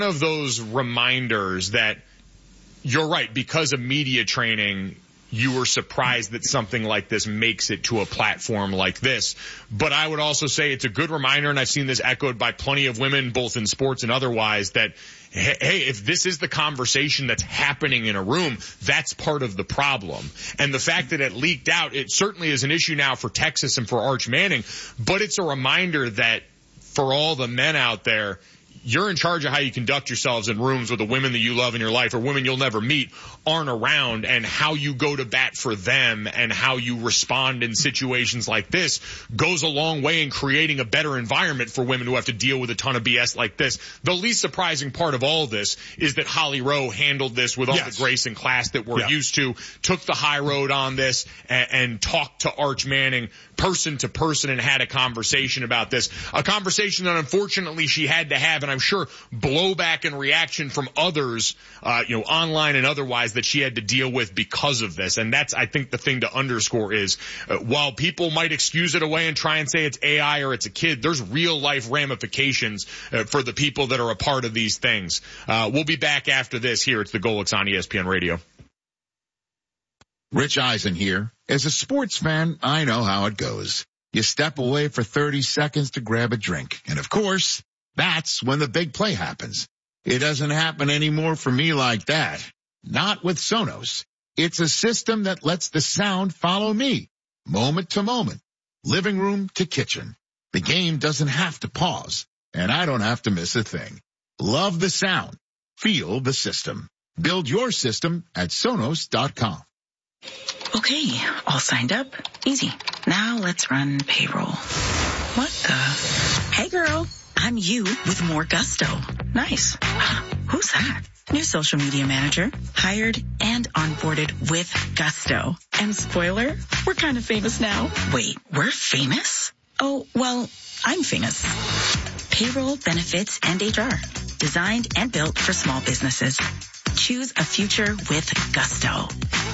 of those reminders that you're right, because of media training, you were surprised that something like this makes it to a platform like this. But I would also say it's a good reminder, and I've seen this echoed by plenty of women, both in sports and otherwise, that, hey, if this is the conversation that's happening in a room, that's part of the problem. And the fact that it leaked out, it certainly is an issue now for Texas and for Arch Manning, but it's a reminder that for all the men out there, you're in charge of how you conduct yourselves in rooms with the women that you love in your life or women you'll never meet aren't around, and how you go to bat for them and how you respond in situations like this goes a long way in creating a better environment for women who have to deal with a ton of BS like this. The least surprising part of all this is that Holly Rowe handled this with all the grace and class that we're used to, took the high road on this and talked to Arch Manning person to person and had a conversation about this. A conversation that unfortunately she had to have, and I'm sure blowback and reaction from others, online and otherwise, that she had to deal with because of this. And that's, I think, the thing to underscore is, while people might excuse it away and try and say it's AI or it's a kid, there's real life ramifications for the people that are a part of these things. We'll be back after this here. It's the Golix on ESPN Radio. Rich Eisen here. As a sports fan, I know how it goes. You step away for 30 seconds to grab a drink. And of course, that's when the big play happens. It doesn't happen anymore for me like that. Not with Sonos. It's a system that lets the sound follow me, moment to moment, living room to kitchen. The game doesn't have to pause, and I don't have to miss a thing. Love the sound. Feel the system. Build your system at Sonos.com. Okay, all signed up. Easy. Now let's run payroll. What the? Hey girl, I'm you with more gusto. Nice. Who's that? New social media manager, hired and onboarded with gusto. And spoiler, we're kind of famous now. Wait, we're famous? Oh, well, I'm famous. Payroll, benefits, and HR. Designed and built for small businesses. Choose a future with gusto.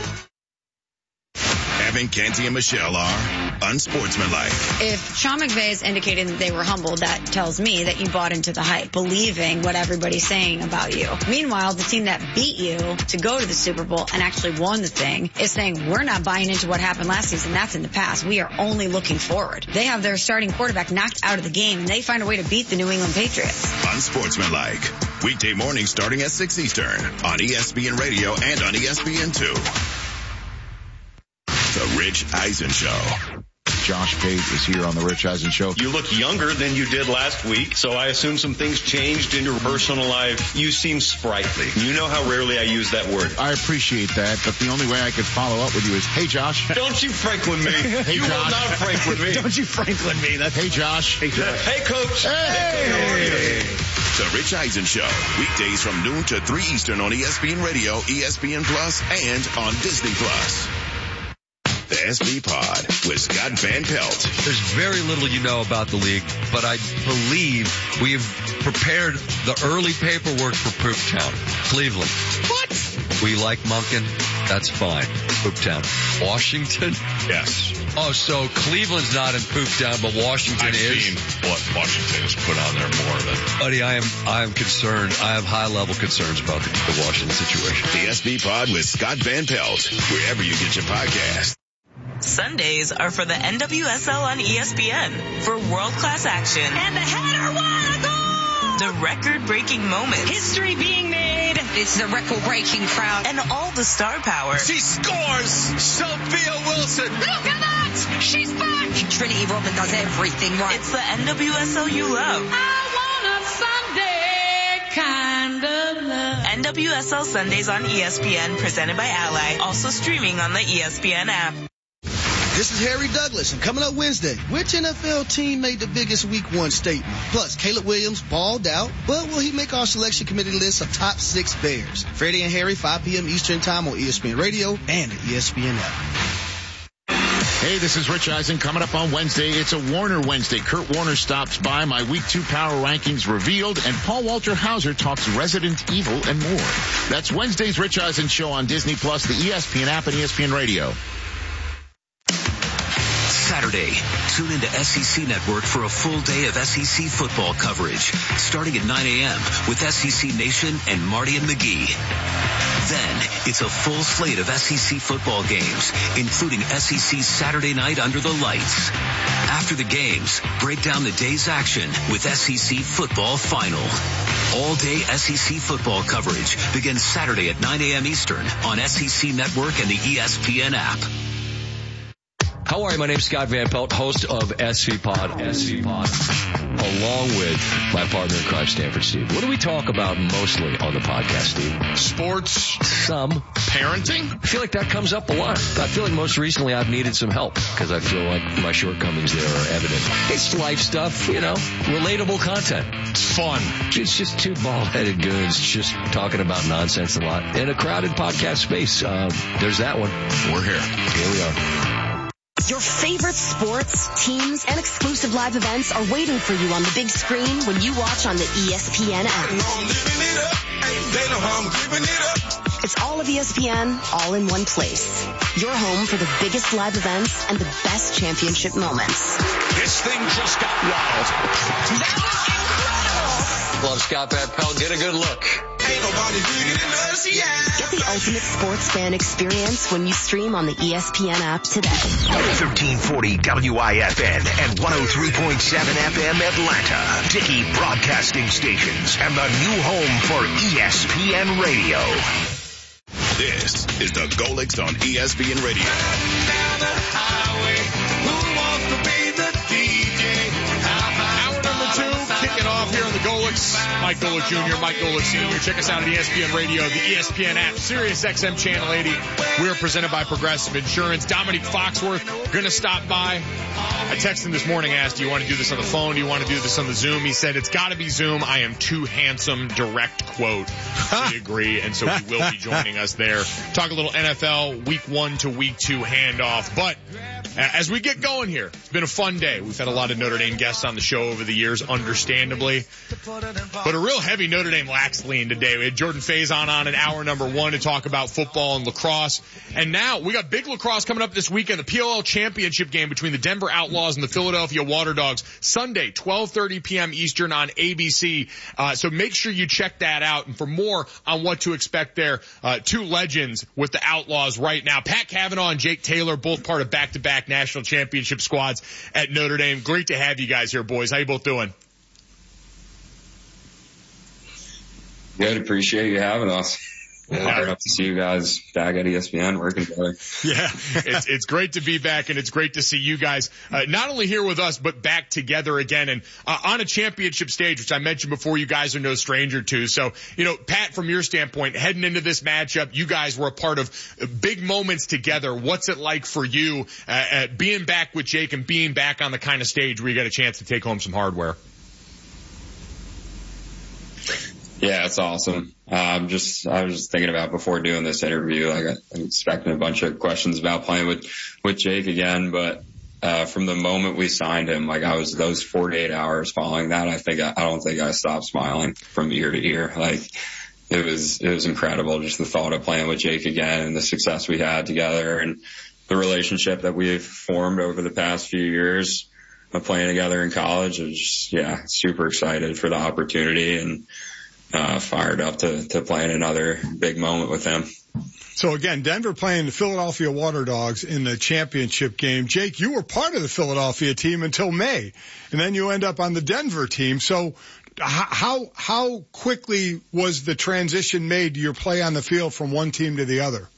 Evan, Canty, and Michelle are unsportsmanlike. If Sean McVay is indicating that they were humbled, that tells me that you bought into the hype, believing what everybody's saying about you. Meanwhile, the team that beat you to go to the Super Bowl and actually won the thing is saying, we're not buying into what happened last season. That's in the past. We are only looking forward. They have their starting quarterback knocked out of the game, and they find a way to beat the New England Patriots. Unsportsmanlike. Weekday mornings starting at 6 Eastern on ESPN Radio and on ESPN2. The Rich Eisen Show. Josh Pate is here on the Rich Eisen Show. You look younger than you did last week, so I assume some things changed in your personal life. You seem sprightly. You know how rarely I use that word. I appreciate that, but the only way I could follow up with you is, hey, Josh. Don't you Franklin me. Hey, you Josh. will not Franklin me. Don't you Franklin me. That's hey, Josh. Hey, Josh. Hey, Coach. Hey. The Rich Eisen Show. Weekdays from noon to 3 Eastern on ESPN Radio, ESPN Plus, and on Disney Plus. The SB Pod with Scott Van Pelt. There's very little you know about the league, but I believe we've prepared the early paperwork for Pooptown. Cleveland. What? We like Monken. That's fine. Pooptown. Washington? Yes. Oh, so Cleveland's not in Pooptown, but Washington I've is? seen what Washington has put on there more than... Buddy, I am concerned. I have high-level concerns about the Washington situation. The SB Pod with Scott Van Pelt, wherever you get your podcast. Sundays are for the NWSL on ESPN for world-class action. And the header, what a goal! The record-breaking moments. History being made. It's the record-breaking crowd. And all the star power. She scores! Sophia Wilson! Look at that! She's back! Trinity Rodman does everything right. It's the NWSL you love. I want a Sunday kind of love. NWSL Sundays on ESPN, presented by Ally. Also streaming on the ESPN app. This is Harry Douglas, and coming up Wednesday, which NFL team made the biggest Week 1 statement? Plus, Caleb Williams balled out, but will he make our selection committee list of top 6 Bears? Freddie and Harry, 5 p.m. Eastern Time on ESPN Radio and the ESPN app. Hey, this is Rich Eisen. Coming up on Wednesday, it's a Warner Wednesday. Kurt Warner stops by, my Week 2 power rankings revealed, and Paul Walter Hauser talks Resident Evil and more. That's Wednesday's Rich Eisen Show on Disney Plus, the ESPN app, and ESPN Radio. Saturday Saturday. Tune into SEC Network for a full day of SEC football coverage, starting at 9 a.m. with SEC Nation and Marty and McGee. Then, it's a full slate of SEC football games, including SEC Saturday Night Under the Lights. After the games, break down the day's action with SEC Football Final. All-day SEC football coverage begins Saturday at 9 a.m. Eastern on SEC Network and the ESPN app. How are you? My name's Scott Van Pelt, host of SV Pod, along with my partner in crime, Stanford Steve. What do we talk about mostly on the podcast, Steve? Sports. Some. Parenting? I feel like that comes up a lot. I feel like most recently I've needed some help because I feel like my shortcomings there are evident. It's life stuff, relatable content. It's fun. It's just two bald-headed goons just talking about nonsense a lot in a crowded podcast space. There's that one. We're here. Here we are. Your favorite sports, teams, and exclusive live events are waiting for you on the big screen when you watch on the ESPN app. It's all of ESPN, all in one place. Your home for the biggest live events and the best championship moments. This thing just got wild. That was incredible. Love Scott Van Pelt. Get a good look. Ain't nobody bigger than us, yeah. Get the ultimate sports fan experience when you stream on the ESPN app today. 1340 WIFN and 103.7 FM Atlanta. Dickey Broadcasting Stations and the new home for ESPN Radio. This is the Golix on ESPN Radio. Down the highway, who wants to be the DJ? Hour number 2, kicking off here on the Golix. Mike Golick Jr., Mike Golick Sr. Check us out at ESPN Radio, the ESPN app, Sirius XM Channel 80. We are presented by Progressive Insurance. Dominique Foxworth going to stop by. I texted him this morning, asked, do you want to do this on the phone? Do you want to do this on the Zoom? He said, it's got to be Zoom. I am too handsome. Direct quote. We agree, and so he will be joining us there. Talk a little NFL week 1 to week 2 handoff. But as we get going here, it's been a fun day. We've had a lot of Notre Dame guests on the show over the years, understandably. But a real heavy Notre Dame lax lean today. We had Jordan Faison on in hour number 1 to talk about football and lacrosse. And now we got big lacrosse coming up this weekend, the PLL championship game between the Denver Outlaws and the Philadelphia Water Dogs, Sunday, 12:30 p.m. Eastern on ABC. So make sure you check that out. And for more on what to expect there, two legends with the Outlaws right now. Pat Cavanaugh and Jake Taylor, both part of back-to-back national championship squads at Notre Dame. Great to have you guys here, boys. How you both doing? Good. Appreciate you having us. Fired up to see you guys back at ESPN working together. Yeah, it's great to be back, and it's great to see you guys not only here with us, but back together again and on a championship stage, which I mentioned before, you guys are no stranger to. So, Pat, from your standpoint, heading into this matchup, you guys were a part of big moments together. What's it like for you being back with Jake and being back on the kind of stage where you got a chance to take home some hardware? Yeah, it's awesome. I was just thinking about before doing this interview, I'm expecting a bunch of questions about playing with Jake again, but from the moment we signed him, those 48 hours following that, I don't think I stopped smiling from ear to ear. It was incredible, just the thought of playing with Jake again and the success we had together and the relationship that we've formed over the past few years of playing together in college. I was just, super excited for the opportunity and fired up to play in another big moment with him. So again, Denver playing the Philadelphia Water Dogs in the championship game. Jake, you were part of the Philadelphia team until May, and then you end up on the Denver team. So how quickly was the transition made to your play on the field from one team to the other?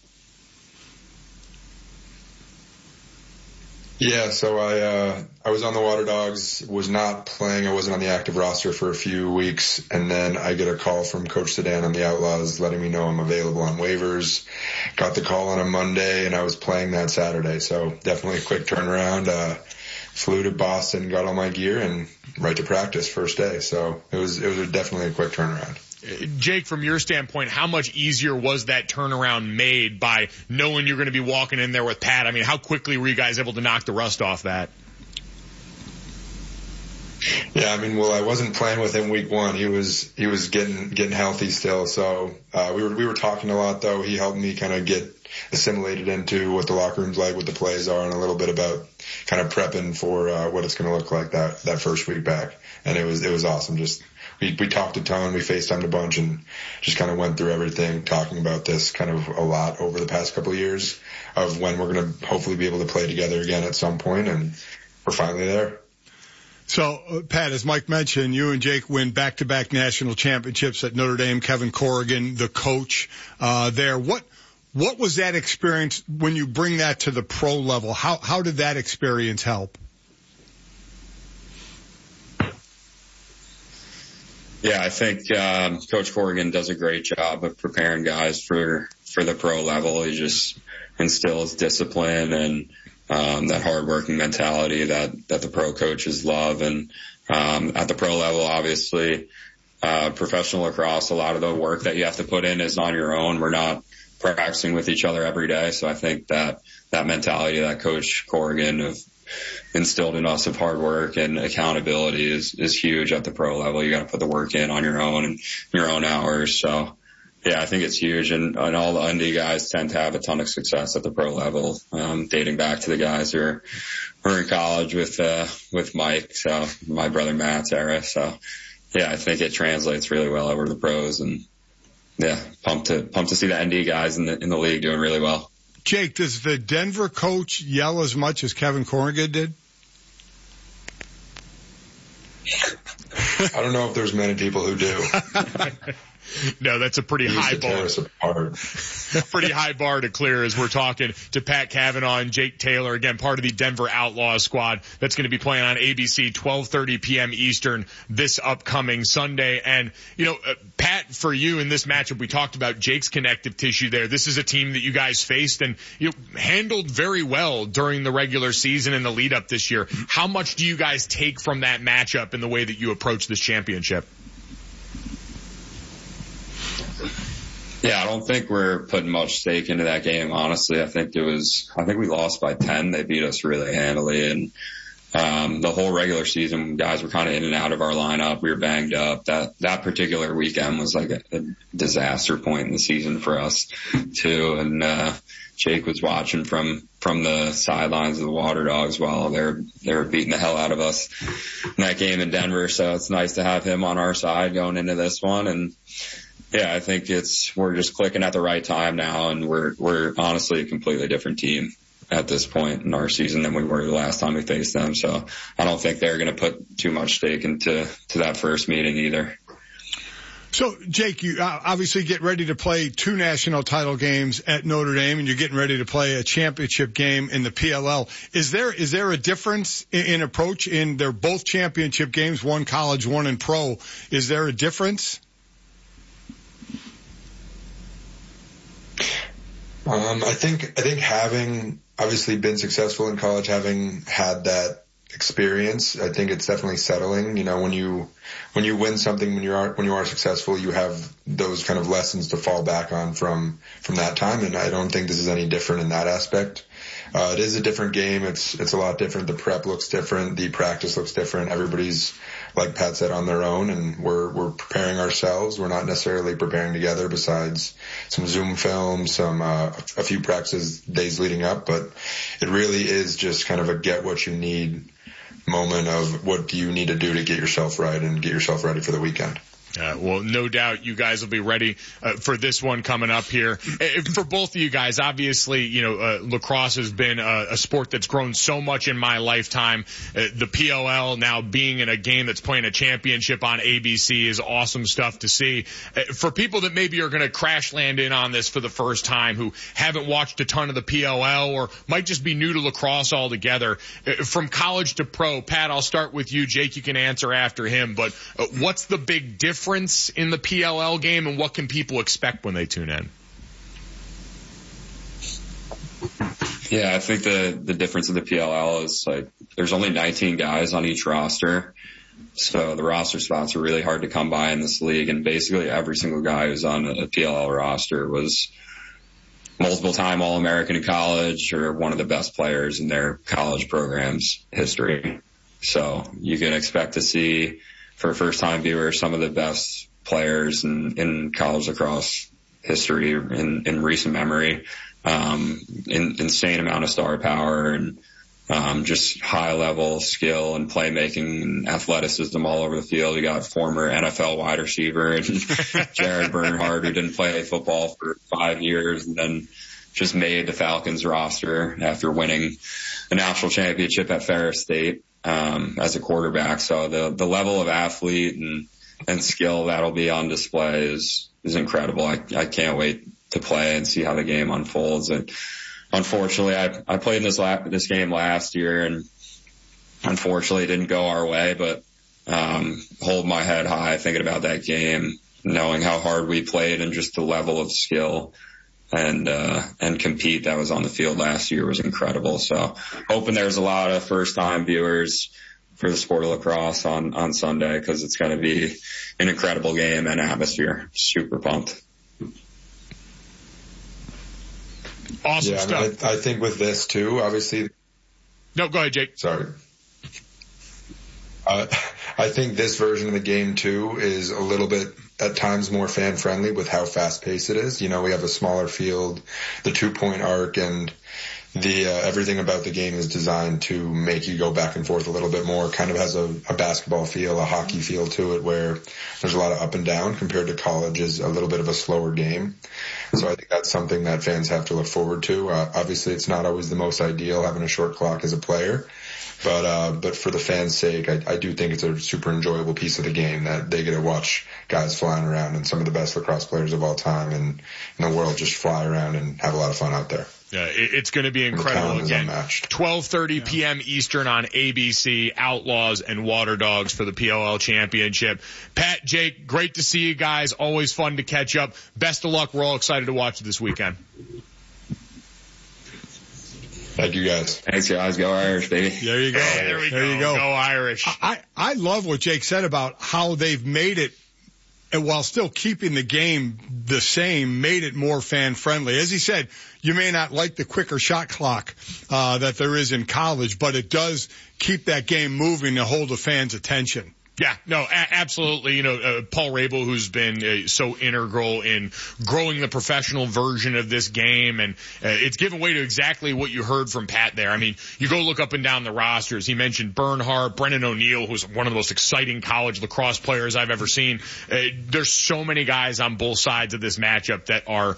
Yeah, so I was on the Water Dogs, was not playing. I wasn't on the active roster for a few weeks, and then I get a call from Coach Sedan on the Outlaws letting me know I'm available on waivers. Got the call on a Monday, and I was playing that Saturday, so definitely a quick turnaround. Flew to Boston, got all my gear, and right to practice first day. So it was definitely a quick turnaround. Jake, from your standpoint, how much easier was that turnaround made by knowing you're going to be walking in there with Pat? I mean, how quickly were you guys able to knock the rust off that? Yeah, I mean, well, I wasn't playing with him week one. He was getting healthy still. So, we were talking a lot though. He helped me kind of get assimilated into what the locker room's like, what the plays are, and a little bit about kind of prepping for, what it's going to look like that first week back. And it was awesome. Just, we talked a ton, we FaceTimed a bunch and just kind of went through everything, talking about this kind of a lot over the past couple of years of when we're going to hopefully be able to play together again at some point, and we're finally there. So, Pat, as Mike mentioned, you and Jake win back-to-back national championships at Notre Dame. Kevin Corrigan, the coach there. What was that experience when you bring that to the pro level? How did that experience help? Yeah, I think Coach Corrigan does a great job of preparing guys for the pro level. He just instills discipline and that hard-working mentality that the pro coaches love. And at the pro level, obviously, professional lacrosse, a lot of the work that you have to put in is on your own. We're not practicing with each other every day. So I think that mentality that Coach Corrigan have instilled in us of hard work and accountability is huge at the pro level. You got to put the work in on your own and your own hours. So yeah, I think it's huge. And all the ND guys tend to have a ton of success at the pro level, dating back to the guys who were in college with Mike. So my brother Matt's era. So yeah, I think it translates really well over to the pros, and yeah, pumped to see the ND guys in the league doing really well. Jake, does the Denver coach yell as much as Kevin Corrigan did? I don't know if there's many people who do. No, that's a pretty high bar. Pretty high bar to clear as we're talking to Pat Cavanaugh and Jake Taylor, again, part of the Denver Outlaws squad that's going to be playing on ABC 12:30 p.m. Eastern this upcoming Sunday. And, Pat, for you in this matchup, we talked about Jake's connective tissue there. This is a team that you guys faced and handled very well during the regular season and the lead up this year. How much do you guys take from that matchup in the way that you approach this championship? Yeah, I don't think we're putting much stake into that game, honestly. I think we lost by 10. They beat us really handily. And the whole regular season, guys were kind of in and out of our lineup. We were banged up. That particular weekend was like a disaster point in the season for us, too. And Jake was watching from the sidelines of the Water Dogs while they were beating the hell out of us in that game in Denver. So it's nice to have him on our side going into this one. And yeah, I think we're just clicking at the right time now, and we're honestly a completely different team at this point in our season than we were the last time we faced them. So I don't think they're going to put too much stake into that first meeting either. So, Jake, you obviously get ready to play 2 national title games at Notre Dame, and you're getting ready to play a championship game in the PLL. Is there a difference in approach in they're both championship games, one college, one in pro? Is there a difference? I think having obviously been successful in college, having had that experience, I think it's definitely settling. When you win something, when you are successful, you have those kind of lessons to fall back on from that time. And I don't think this is any different in that aspect. It is a different game. It's a lot different. The prep looks different. The practice looks different. Everybody's, like Pat said, on their own, and we're preparing ourselves. We're not necessarily preparing together besides some Zoom film, a few practice days leading up, but it really is just kind of a get what you need moment of what do you need to do to get yourself right and get yourself ready for the weekend. Well, no doubt you guys will be ready for this one coming up here. For both of you guys, obviously, lacrosse has been a sport that's grown so much in my lifetime. The PLL now being in a game that's playing a championship on ABC is awesome stuff to see. For people that maybe are going to crash land in on this for the first time, who haven't watched a ton of the PLL or might just be new to lacrosse altogether, from college to pro, Pat, I'll start with you. Jake, you can answer after him, but what's the big difference in the PLL game, and what can people expect when they tune in? Yeah, I think the difference in the PLL is there's only 19 guys on each roster. So the roster spots are really hard to come by in this league, and basically every single guy who's on a PLL roster was multiple time All-American in college or one of the best players in their college program's history. So you can expect to see, for first-time viewers, some of the best players in college lacrosse history in recent memory. Insane amount of star power and just high level skill and playmaking and athleticism all over the field. You got former NFL wide receiver and Jared Bernhardt, who didn't play football for 5 years and then just made the Falcons roster after winning a national championship at Ferris State as a quarterback. So the level of athlete and skill that'll be on display is incredible. I can't wait to play and see how the game unfolds. And unfortunately, I played in this game last year, and unfortunately it didn't go our way, but hold my head high thinking about that game, knowing how hard we played and just the level of skill and compete that was on the field last year was incredible. So hoping there's a lot of first-time viewers for the sport of lacrosse on Sunday, because it's going to be an incredible game and atmosphere. Super pumped. Awesome stuff. I think with this too, obviously. No, go ahead, Jake. Sorry. I think this version of the game too is a little bit at times more fan friendly with how fast paced it is. You know, we have a smaller field, the 2-point arc, and the everything about the game is designed to make you go back and forth a little bit more. Kind of has a basketball feel, a hockey feel to it, where there's a lot of up and down compared to college is a little bit of a slower game. So I think that's something that fans have to look forward to. Obviously it's not always the most ideal having a short clock as a player, but for the fans' sake, I do think it's a super enjoyable piece of the game that they get to watch guys flying around and some of the best lacrosse players of all time and in the world just fly around and have a lot of fun out there. Yeah, it's going to be incredible again. 12:30 p.m. Eastern on ABC, Outlaws and Water Dogs for the PLL Championship. Pat, Jake, great to see you guys. Always fun to catch up. Best of luck. We're all excited to watch it this weekend. Thank you, guys. Thanks, guys. Go Irish, baby. There you go. Hey, there we go. Go Irish. I love what Jake said about how they've made it, and while still keeping the game the same, made it more fan friendly. As he said, you may not like the quicker shot clock that there is in college, but it does keep that game moving to hold the fans' attention. Yeah, no, absolutely. You know, Paul Rabel, who's been so integral in growing the professional version of this game, and it's given way to exactly what you heard from Pat there. I mean, you go look up and down the rosters. He mentioned Bernhardt, Brennan O'Neill, who's one of the most exciting college lacrosse players I've ever seen. There's so many guys on both sides of this matchup that are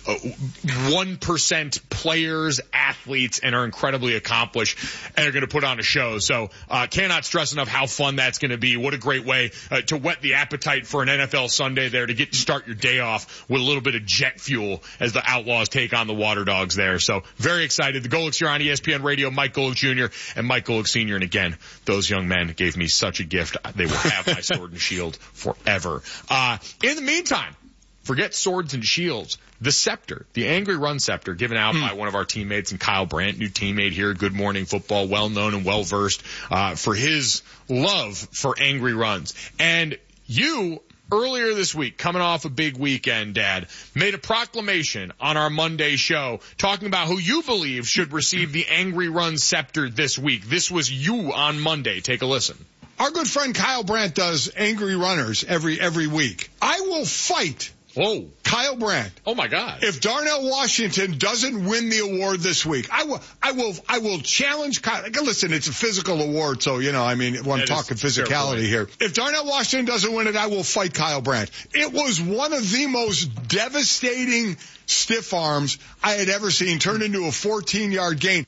1% players, athletes, and are incredibly accomplished and are going to put on a show. So cannot stress enough how fun that's going to be. What a great way to whet the appetite for an NFL Sunday there, to get to start your day off with a little bit of jet fuel as the Outlaws take on the Water Dogs there. So very excited. The Golics here on ESPN Radio, Mike Golic Jr. and Mike Golic Sr. And again, those young men gave me such a gift. They will have my sword and shield forever. In the meantime, forget swords and shields. The scepter, the Angry Run scepter, given out by one of our teammates, and Kyle Brandt, new teammate here, Good Morning Football, well known and well versed for his love for angry runs. And you, earlier this week, coming off a big weekend, Dad, made a proclamation on our Monday show talking about who you believe should receive the Angry Run scepter this week. This was you on Monday. Take a listen. Our good friend Kyle Brandt does Angry Runners every week. I will fight Kyle Brandt. Oh my God. If Darnell Washington doesn't win the award this week, I will challenge Kyle. Listen, it's a physical award, so, you know, I mean, I'm talking physicality here. If Darnell Washington doesn't win it, I will fight Kyle Brandt. It was one of the most devastating stiff arms I had ever seen, turned into a 14-yard gain.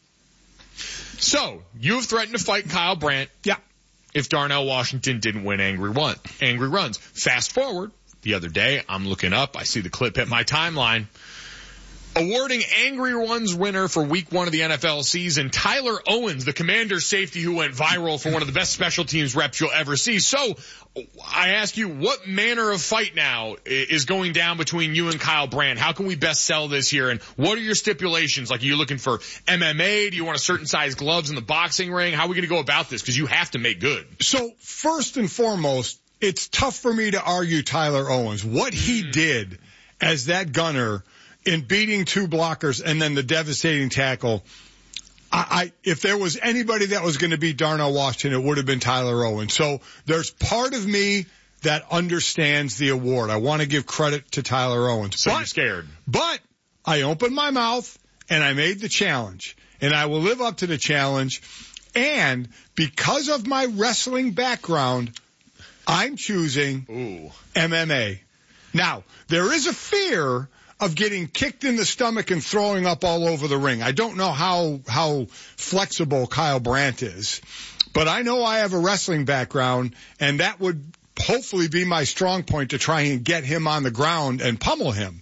So, you have threatened to fight Kyle Brandt. Yeah. If Darnell Washington didn't win Angry Runs. Fast forward. The other day, I'm looking up, I see the clip hit my timeline. Awarding Angry Runs winner for week 1 of the NFL season, Tyler Owens, the Commander's safety who went viral for one of the best special teams reps you'll ever see. So, I ask you, what manner of fight now is going down between you and Kyle Brandt? How can we best sell this here? And what are your stipulations? Like, are you looking for MMA? Do you want a certain size gloves in the boxing ring? How are we going to go about this? Because you have to make good. So, first and foremost, it's tough for me to argue Tyler Owens. What he did as that gunner in beating 2 blockers and then the devastating tackle, if there was anybody that was going to beat Darnell Washington, it would have been Tyler Owen. So there's part of me that understands the award. I want to give credit to Tyler Owen. So you're scared. But I opened my mouth and I made the challenge. And I will live up to the challenge. And because of my wrestling background, I'm choosing MMA. Now, there is a fear of getting kicked in the stomach and throwing up all over the ring. I don't know how flexible Kyle Brandt is, but I know I have a wrestling background, and that would hopefully be my strong point to try and get him on the ground and pummel him.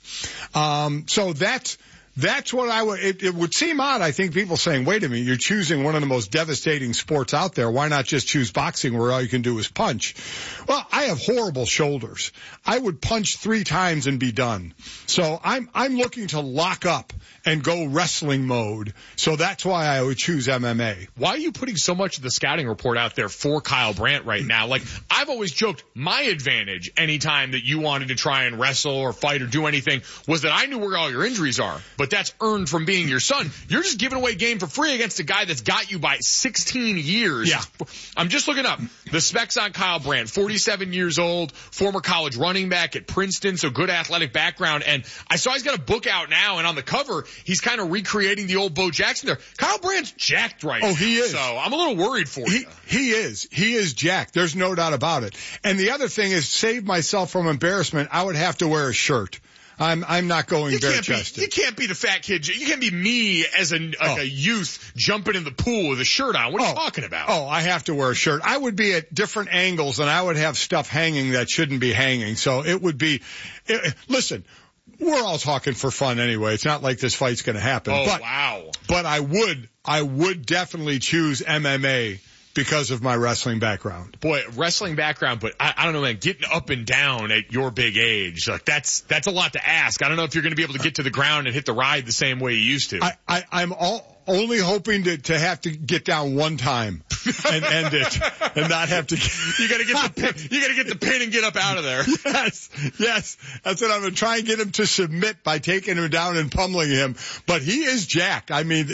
So that's what I would, it would seem odd, I think, people saying, wait a minute, you're choosing one of the most devastating sports out there. Why not just choose boxing where all you can do is punch? Well, I have horrible shoulders. I would punch 3 times and be done. So I'm looking to lock up and go wrestling mode. So that's why I would choose MMA. Why are you putting so much of the scouting report out there for Kyle Brandt right now? Like, I've always joked my advantage anytime that you wanted to try and wrestle or fight or do anything was that I knew where all your injuries are. But that's earned from being your son. You're just giving away game for free against a guy that's got you by 16 years. Yeah. I'm just looking up the specs on Kyle Brandt, 47 years old, former college running back at Princeton, so good athletic background. And I saw he's got a book out now, and on the cover, he's kind of recreating the old Bo Jackson there. Kyle Brandt's jacked right now. Oh, he is. So I'm a little worried for you. He is. He is jacked. There's no doubt about it. And the other thing is, save myself from embarrassment, I would have to wear a shirt. I'm not going bare-chested. You can't be the fat kid. You can't be me as a youth jumping in the pool with a shirt on. What are you talking about? Oh, I have to wear a shirt. I would be at different angles, and I would have stuff hanging that shouldn't be hanging. So it would be, listen, we're all talking for fun anyway. It's not like this fight's going to happen. Oh, wow. But I would definitely choose MMA because of my wrestling background. Boy, wrestling background, but I don't know, man, getting up and down at your big age, like that's a lot to ask. I don't know if you're going to be able to get to the ground and hit the ride the same way you used to. I'm only hoping to have to get down one time and end it and not have to. You got to get the pin and get up out of there. Yes. That's what I'm going to try and get him to submit by taking him down and pummeling him. But he is jacked. I mean,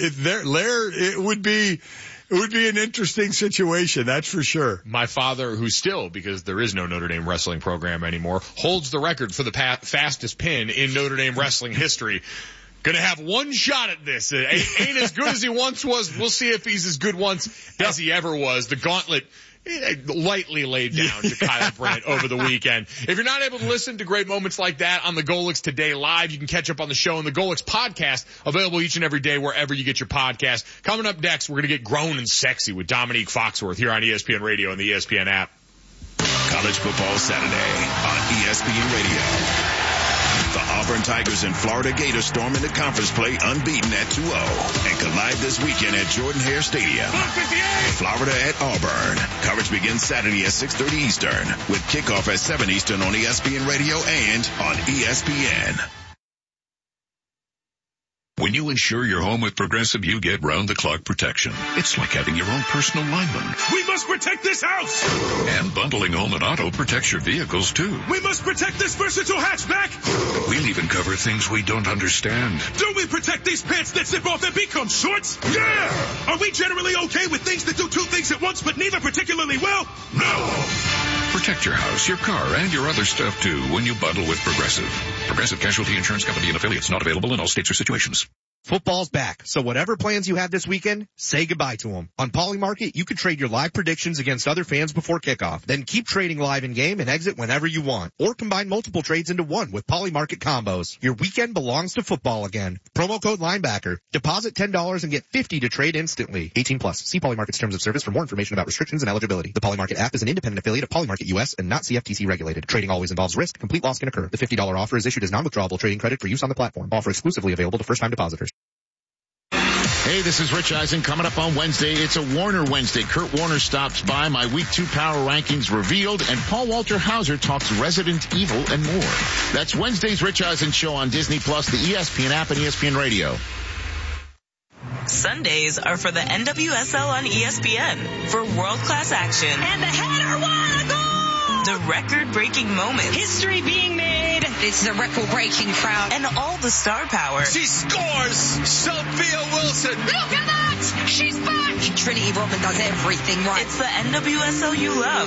it would be an interesting situation, that's for sure. My father, who still, because there is no Notre Dame wrestling program anymore, holds the record for the fastest pin in Notre Dame wrestling history. Gonna have one shot at this. It ain't as good as he once was. We'll see if he's as good once as he ever was. The gauntlet lightly laid down to Kyle Brandt over the weekend. If you're not able to listen to great moments like that on the Golix Today Live, you can catch up on the show on the Golix podcast, available each and every day wherever you get your podcast. Coming up next, we're going to get grown and sexy with Dominique Foxworth here on ESPN Radio and the ESPN app. College Football Saturday on ESPN Radio. The Auburn Tigers and Florida Gators storm into conference play unbeaten at 2-0 and collide this weekend at Jordan-Hare Stadium. Florida at Auburn. Coverage begins Saturday at 6:30 Eastern with kickoff at 7 Eastern on ESPN Radio and on ESPN. When you insure your home with Progressive, you get round-the-clock protection. It's like having your own personal lineman. We must protect this house! And bundling home and auto protects your vehicles, too. We must protect this versatile hatchback! We'll even cover things we don't understand. Do we protect these pants that zip off and become shorts? Yeah! Are we generally okay with things that do 2 things at once, but neither particularly well? No! Protect your house, your car, and your other stuff, too, when you bundle with Progressive. Progressive Casualty Insurance Company and affiliates, not available in all states or situations. Football's back, so whatever plans you had this weekend, say goodbye to them. On Polymarket, you can trade your live predictions against other fans before kickoff. Then keep trading live in-game and exit whenever you want. Or combine multiple trades into one with Polymarket combos. Your weekend belongs to football again. Promo code Linebacker. Deposit $10 and get $50 to trade instantly. 18 plus. See Polymarket's terms of service for more information about restrictions and eligibility. The Polymarket app is an independent affiliate of Polymarket US and not CFTC regulated. Trading always involves risk. Complete loss can occur. The $50 offer is issued as non-withdrawable trading credit for use on the platform. Offer exclusively available to first-time depositors. Hey, this is Rich Eisen. Coming up on Wednesday, it's a Warner Wednesday. Kurt Warner stops by, my Week 2 power rankings revealed, and Paul Walter Hauser talks Resident Evil and more. That's Wednesday's Rich Eisen Show on Disney+, the ESPN app, and ESPN Radio. Sundays are for the NWSL on ESPN for world-class action. And the header, what a goal! The record-breaking moments. History being made. It's the record-breaking crowd. And all the star power. She scores! Sophia Wilson! Look at that! She's back! Trinity Rodman does everything right. It's the NWSL you love.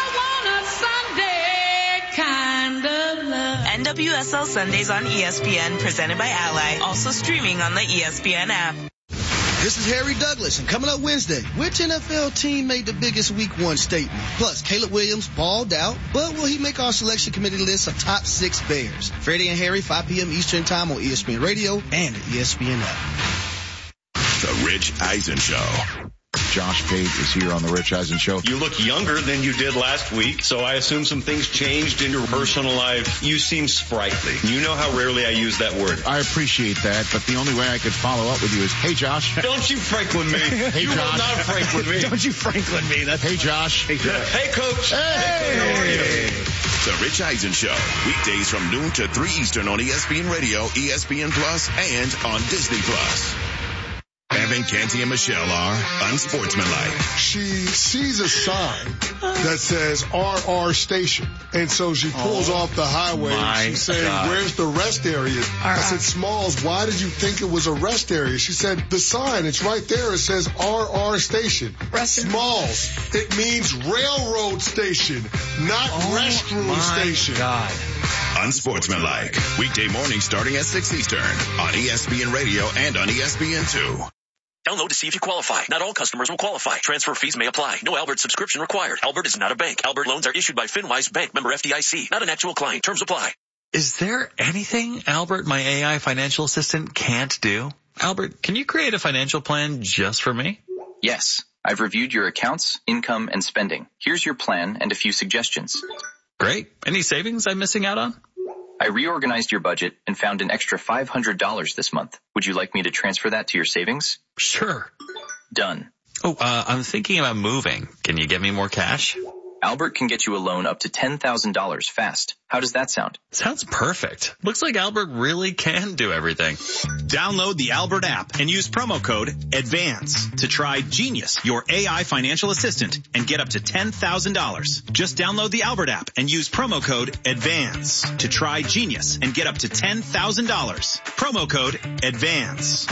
I want a Sunday kind of love. NWSL Sundays on ESPN, presented by Ally. Also streaming on the ESPN app. This is Harry Douglas, and coming up Wednesday, which NFL team made the biggest Week 1 statement? Plus, Caleb Williams balled out, but will he make our selection committee list of top 6 Bears? Freddie and Harry, 5 p.m. Eastern Time on ESPN Radio and the ESPN app. The Rich Eisen Show. Josh Pate is here on the Rich Eisen Show. You look younger than you did last week, so I assume some things changed in your personal life. You seem sprightly. You know how rarely I use that word. I appreciate that, but the only way I could follow up with you is, hey, Josh. Don't you Franklin me. Hey, you Josh. will not Franklin me. Don't you Franklin me. That's hey, Josh. Hey, Coach. Hey. How are you? The Rich Eisen Show. Weekdays from noon to 3 Eastern on ESPN Radio, ESPN Plus, and on Disney Plus. Evan, Canty, and Michelle are unsportsmanlike. She sees a sign that says RR Station. And so she pulls off the highway and she's saying, where's the rest area? I said, Smalls, why did you think it was a rest area? She said, the sign, it's right there. It says RR Station. Smalls, it means railroad station, not restroom station. God. Unsportsmanlike. Weekday morning starting at 6 Eastern on ESPN Radio and on ESPN2. Download to see if you qualify. Not all customers will qualify. Transfer fees may apply. No Albert subscription required. Albert is not a bank. Albert loans are issued by FinWise Bank, member FDIC. Not an actual client. Terms apply. Is there anything Albert, my AI financial assistant, can't do? Albert, can you create a financial plan just for me? Yes. I've reviewed your accounts, income, and spending. Here's your plan and a few suggestions. Great. Any savings I'm missing out on? I reorganized your budget and found an extra $500 this month. Would you like me to transfer that to your savings? Sure. Done. Oh, I'm thinking about moving. Can you get me more cash? Albert can get you a loan up to $10,000 fast. How does that sound? Sounds perfect. Looks like Albert really can do everything. Download the Albert app and use promo code ADVANCE to try Genius, your AI financial assistant, and get up to $10,000. Just download the Albert app and use promo code ADVANCE to try Genius and get up to $10,000. Promo code ADVANCE.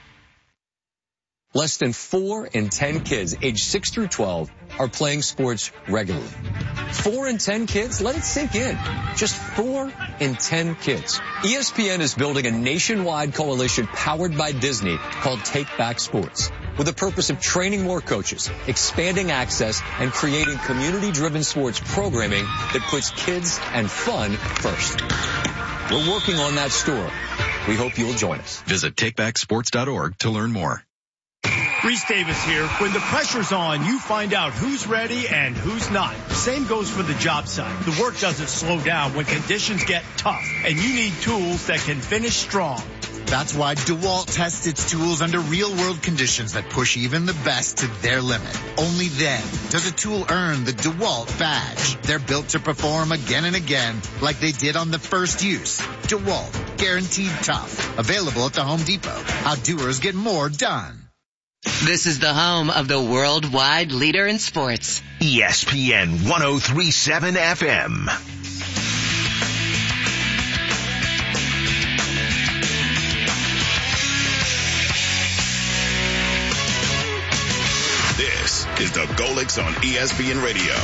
Less than 4 in 10 kids aged 6 through 12 are playing sports regularly. 4 in 10 kids? Let it sink in. Just 4 in 10 kids. ESPN is building a nationwide coalition powered by Disney called Take Back Sports, with the purpose of training more coaches, expanding access, and creating community-driven sports programming that puts kids and fun first. We're working on that story. We hope you'll join us. Visit takebacksports.org to learn more. Reese Davis here. When the pressure's on, you find out who's ready and who's not. Same goes for the job site. The work doesn't slow down when conditions get tough, and you need tools that can finish strong. That's why DeWalt tests its tools under real-world conditions that push even the best to their limit. Only then does a tool earn the DeWalt badge. They're built to perform again and again like they did on the first use. DeWalt, guaranteed tough. Available at the Home Depot. How doers get more done. This is the home of the worldwide leader in sports. ESPN 103.7 FM. This is the Golix on ESPN Radio.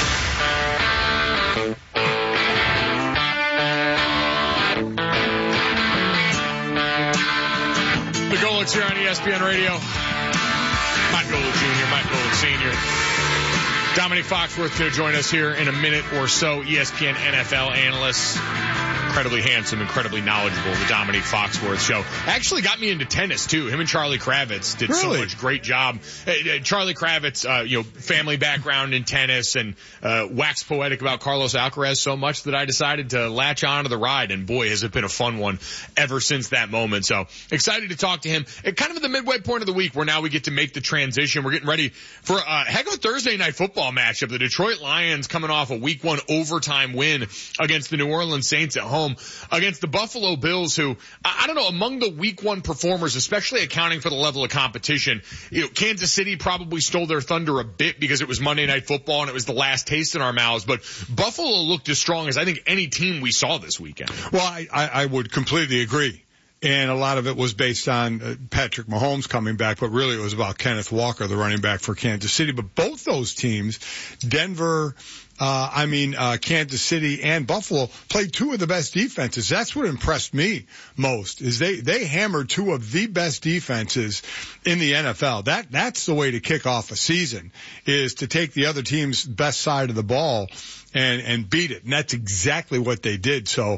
The Golix here on ESPN Radio. Mike Golick Jr., Mike Golick Sr. Dominique Foxworth going to join us here in a minute or so. ESPN NFL analyst. Incredibly handsome, incredibly knowledgeable, the Dominique Foxworth Show. Actually got me into tennis, too. Him and Charlie Kravitz did so much great job. Charlie Kravitz, family background in tennis and waxed poetic about Carlos Alcaraz so much that I decided to latch on to the ride. And boy, has it been a fun one ever since that moment. So excited to talk to him at kind of at the midway point of the week where now we get to make the transition. We're getting ready for a heck of a Thursday night football matchup. The Detroit Lions coming off a week 1 overtime win against the New Orleans Saints at home. home against the Buffalo Bills, who, I don't know, among the week one performers, especially accounting for the level of competition, Kansas City probably stole their thunder a bit because it was Monday Night Football and it was the last taste in our mouths, but Buffalo looked as strong as I think any team we saw this weekend. Well, I would completely agree. And a lot of it was based on Patrick Mahomes coming back, but really it was about Kenneth Walker, the running back for Kansas City. But both those teams, Kansas City and Buffalo, played two of the best defenses. That's what impressed me most, is they hammered two of the best defenses in the NFL. That's the way to kick off a season, is to take the other team's best side of the ball and beat it. And that's exactly what they did. So,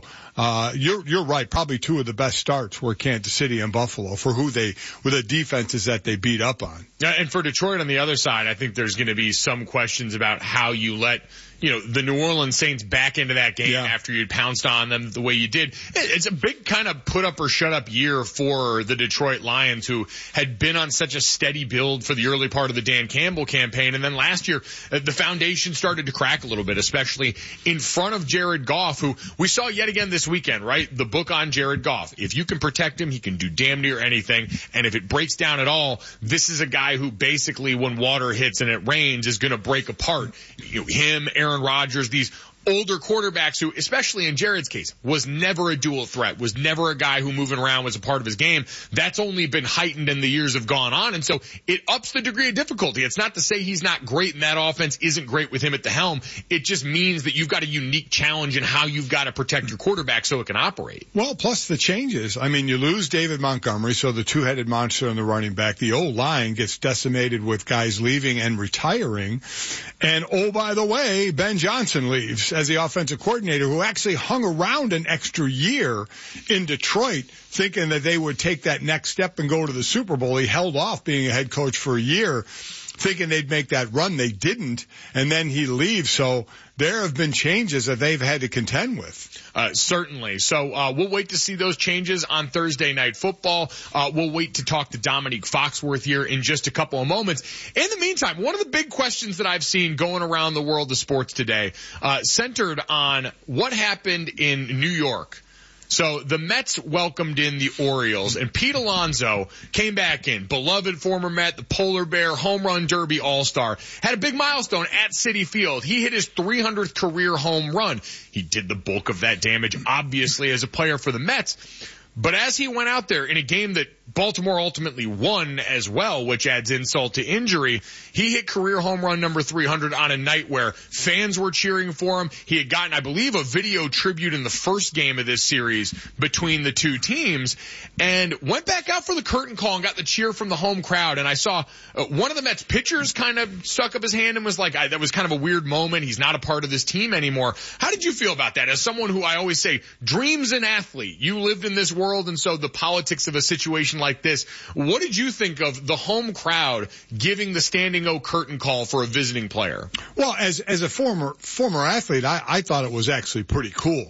you're right. Probably two of the best starts were Kansas City and Buffalo for were the defenses that they beat up on. Yeah, and for Detroit on the other side, I think there's going to be some questions about how you let, the New Orleans Saints back into that game after you'd pounced on them the way you did. It's a big kind of put up or shut up year for the Detroit Lions, who had been on such a steady build for the early part of the Dan Campbell campaign. And then last year, the foundation started to crack a little bit, especially in front of Jared Goff, who we saw yet again this weekend, right? The book on Jared Goff. If you can protect him, he can do damn near anything. And if it breaks down at all, this is a guy who basically, when water hits and it rains, is going to break apart. Him, Aaron Rodgers, these older quarterbacks who, especially in Jared's case, was never a dual threat, was never a guy who moving around was a part of his game. That's only been heightened in the years have gone on. And so it ups the degree of difficulty. It's not to say he's not great and that offense isn't great with him at the helm. It just means that you've got a unique challenge in how you've got to protect your quarterback so it can operate. Well, plus the changes. I mean, you lose David Montgomery, so the two-headed monster in the running back. The O-line gets decimated with guys leaving and retiring. And, oh, by the way, Ben Johnson leaves as the offensive coordinator, who actually hung around an extra year in Detroit thinking that they would take that next step and go to the Super Bowl. He held off being a head coach for a year thinking they'd make that run. They didn't, and then he leaves. So there have been changes that they've had to contend with. Certainly. So we'll wait to see those changes on Thursday Night Football. We'll wait to talk to Dominique Foxworth here in just a couple of moments. In the meantime, one of the big questions that I've seen going around the world of sports today centered on what happened in New York. So the Mets welcomed in the Orioles, and Pete Alonso came back in, beloved former Met, the Polar Bear, home run derby all-star, had a big milestone at Citi Field. He hit his 300th career home run. He did the bulk of that damage, obviously, as a player for the Mets. But as he went out there in a game that Baltimore ultimately won as well, which adds insult to injury, he hit career home run number 300 on a night where fans were cheering for him. He had gotten, I believe, a video tribute in the first game of this series between the two teams, and went back out for the curtain call and got the cheer from the home crowd. And I saw one of the Mets pitchers kind of stuck up his hand and was like, that was kind of a weird moment. He's not a part of this team anymore. How did you feel about that? As someone who I always say, dreams an athlete. You lived in this world, and so the politics of a situation like this, what did you think of the home crowd giving the standing O curtain call for a visiting player? Well, as a former athlete, I thought it was actually pretty cool.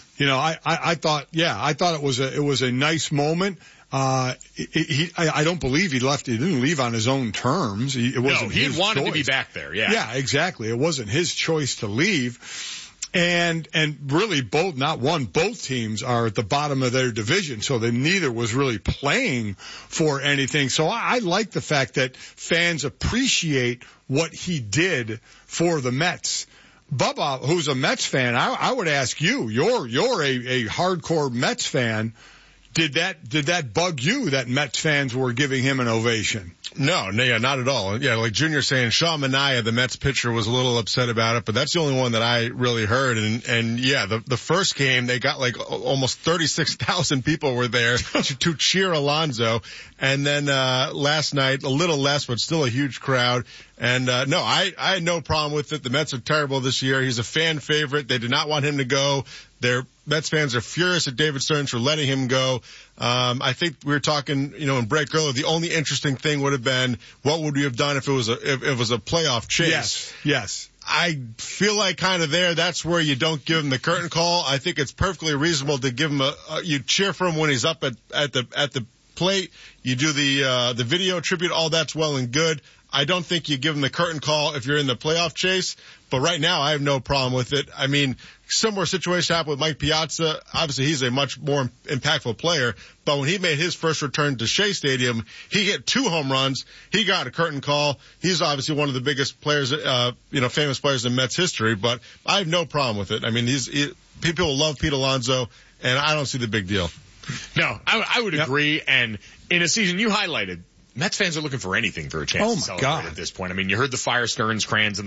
I thought it was a nice moment. I don't believe he left. He didn't leave on his own terms. It wasn't his choice. He wanted to be back there. Yeah. Yeah, exactly. It wasn't his choice to leave. And really both teams are at the bottom of their division, so that neither was really playing for anything. So I like the fact that fans appreciate what he did for the Mets. Bubba, who's a Mets fan, I would ask you, you're a hardcore Mets fan. Did that bug you that Mets fans were giving him an ovation? No, not at all. Yeah, like Junior saying, Sean Manaea, the Mets pitcher, was a little upset about it, but that's the only one that I really heard. And yeah, the first game, they got like almost 36,000 people were there to cheer Alonso. And then, last night, a little less, but still a huge crowd. And, no, I had no problem with it. The Mets are terrible this year. He's a fan favorite. They did not want him to go. Their Mets fans are furious at David Stearns for letting him go. I think we were talking, in break earlier, the only interesting thing would have been, what would we have done if it was a playoff chase? Yes. I feel like kind of that's where you don't give him the curtain call. I think it's perfectly reasonable to give him you cheer for him when he's up at the plate. You do the video tribute, all that's well and good. I don't think you give him the curtain call if you're in the playoff chase. But right now, I have no problem with it. I mean, similar situation happened with Mike Piazza. Obviously, he's a much more impactful player. But when he made his first return to Shea Stadium, he hit 2 home runs. He got a curtain call. He's obviously one of the biggest players, famous players in Mets history. But I have no problem with it. I mean, people love Pete Alonso, and I don't see the big deal. No, I would agree. And in a season you highlighted, Mets fans are looking for anything for a chance to celebrate at this point. I mean, you heard the Fire Stearns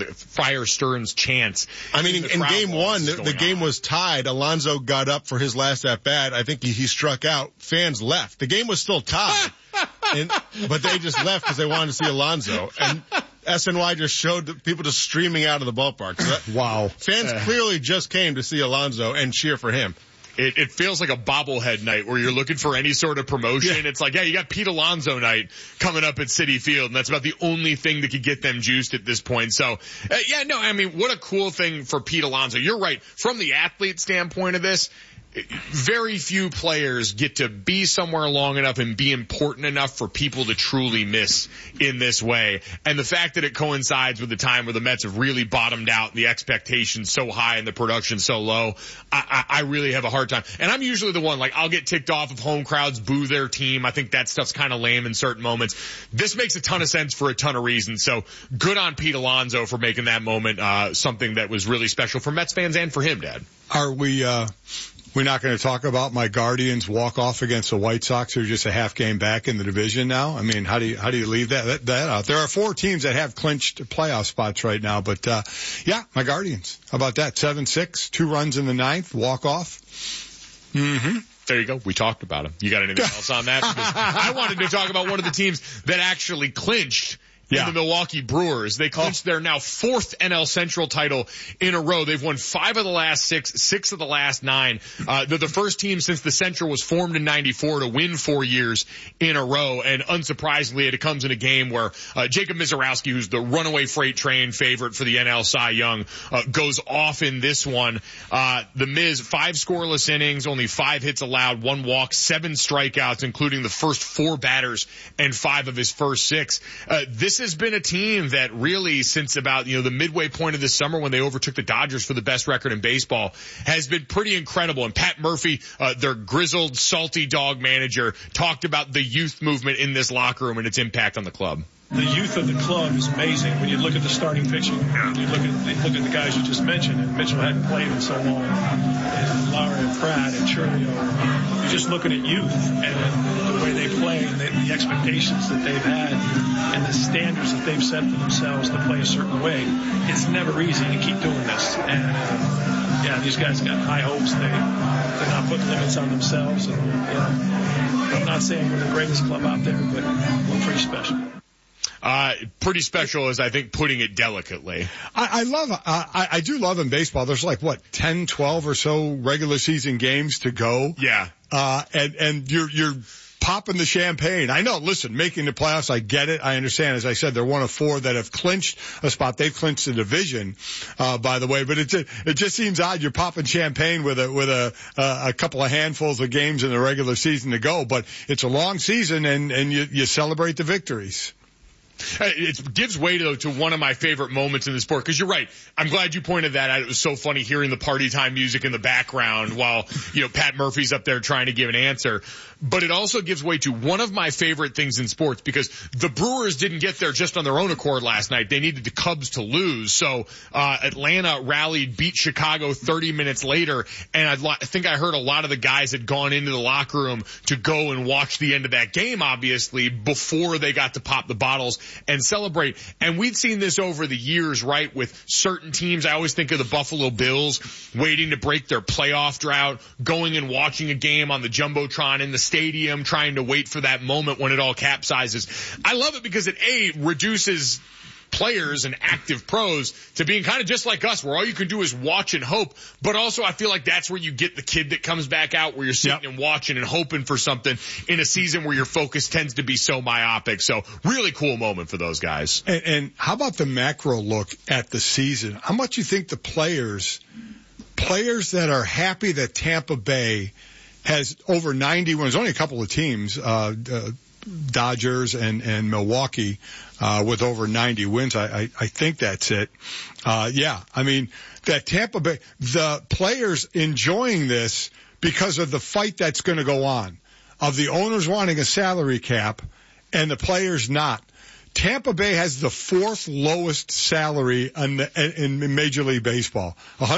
chants. I mean, in game one, the game was tied. Alonso got up for his last at-bat. I think he struck out. Fans left. The game was still tied, but they just left because they wanted to see Alonso. And SNY just showed people just streaming out of the ballpark. So wow. Fans clearly just came to see Alonso and cheer for him. It feels like a bobblehead night where you're looking for any sort of promotion. Yeah. It's like, you got Pete Alonso night coming up at Citi Field, and that's about the only thing that could get them juiced at this point. So, I mean, what a cool thing for Pete Alonso. You're right. From the athlete standpoint of this, very few players get to be somewhere long enough and be important enough for people to truly miss in this way. And the fact that it coincides with the time where the Mets have really bottomed out, the expectations so high and the production so low, I really have a hard time. And I'm usually the one, like, I'll get ticked off if home crowds boo their team. I think that stuff's kind of lame in certain moments. This makes a ton of sense for a ton of reasons. So good on Pete Alonso for making that moment something that was really special for Mets fans and for him, Dad. Are we're not going to talk about my Guardians walk-off against the White Sox, who are just a half game back in the division now. I mean, how do you leave that out? There are 4 teams that have clinched playoff spots right now, but my Guardians. How about that? 7-6, 2 runs in the 9th, walk-off. Mm-hmm. There you go. We talked about him. You got anything else on that? Because I wanted to talk about one of the teams that actually clinched. Yeah. The Milwaukee Brewers. They clinched their now 4th NL Central title in a row. They've won 5 of the last 6 of the last 9. They're the first team since the Central was formed in 94 to win 4 years in a row. And unsurprisingly, it comes in a game where Jacob Misiorowski, who's the runaway freight train favorite for the NL Cy Young, goes off in this one. The Miz, 5 scoreless innings, only 5 hits allowed, 1 walk, 7 strikeouts, including the first 4 batters and 5 of his first 6. This has been a team that really, since about, the midway point of this summer when they overtook the Dodgers for the best record in baseball, has been pretty incredible. And Pat Murphy, their grizzled, salty dog manager, talked about the youth movement in this locker room and its impact on the club. The youth of the club is amazing. When you look at the starting pitching, you look at the guys you just mentioned, and Mitchell hadn't played in so long, and Lauer and Pratt and Churlio. You're just looking at youth and the way they play and the expectations that they've had and the standards that they've set for themselves to play a certain way. It's never easy to keep doing this. And these guys got high hopes. They're not putting limits on themselves. And I'm not saying we're the greatest club out there, but we're pretty special. Pretty special is, I think, putting it delicately. I do love in baseball. There's 10, 12 or so regular season games to go. Yeah. And you're popping the champagne. I know, listen, making the playoffs, I get it. I understand. As I said, they're one of 4 that have clinched a spot. They've clinched the division, by the way, but it just seems odd. You're popping champagne with a couple of handfuls of games in the regular season to go, but it's a long season and you celebrate the victories. It gives way, though, to one of my favorite moments in the sport, because you're right. I'm glad you pointed that out. It was so funny hearing the party time music in the background while, Pat Murphy's up there trying to give an answer. But it also gives way to one of my favorite things in sports, because the Brewers didn't get there just on their own accord last night. They needed the Cubs to lose. So Atlanta rallied, beat Chicago 30 minutes later, and I think I heard a lot of the guys had gone into the locker room to go and watch the end of that game, obviously, before they got to pop the bottles and celebrate. And we've seen this over the years, right, with certain teams. I always think of the Buffalo Bills waiting to break their playoff drought, going and watching a game on the Jumbotron in the stadium, trying to wait for that moment when it all capsizes. I love it because it, reduces players and active pros to being kind of just like us, where all you can do is watch and hope. But also I feel like that's where you get the kid that comes back out, where you're sitting and watching and hoping for something in a season where your focus tends to be so myopic. So really cool moment for those guys. And how about the macro look at the season? How much you think the players that are happy that Tampa Bay has over 90 wins, only a couple of teams, Dodgers and Milwaukee with over 90 wins. I think that's it. I mean, that Tampa Bay, the players enjoying this because of the fight that's going to go on, of the owners wanting a salary cap and the players not. Tampa Bay has the fourth lowest salary in Major League Baseball,